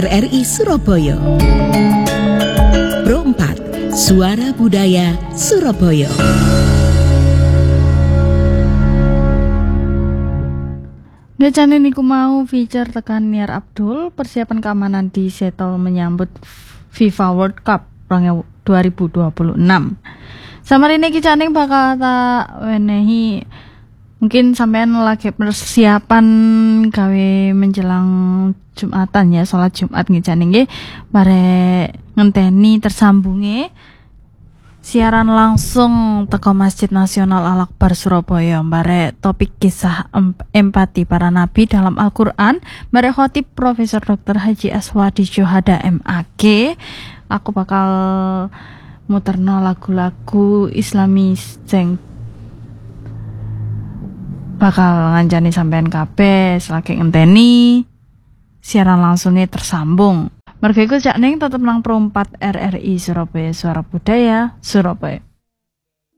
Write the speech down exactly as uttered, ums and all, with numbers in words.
R I Surabaya. Pro empat, Suara Budaya Surabaya. Biasanya niku mau feature tekan Niar Abdul, persiapan keamanan di Seattle menyambut FIFA World Cup dua ribu dua puluh enam. Samari ini kicaning bakal tak wenehi mungkin sampean lagi persiapan gawe menjelang Jumatan ya, sholat Jumat ngicaning nggih bare ngenteni tersambunge siaran langsung teko Masjid Nasional Al-Akbar Surabaya bare topik kisah empati para nabi dalam Al-Qur'an bare khotib Profesor Doktor Haji Aswadi Syuhada M A G. Aku bakal muterno lagu-lagu Islamis sing bakal ngancani sampean kabeh selagi ngenteni siaran langsungnya tersambung. Mergo iku cak ning tetep nang Pro empat R R I Surabaya, Suara Budaya Surabaya.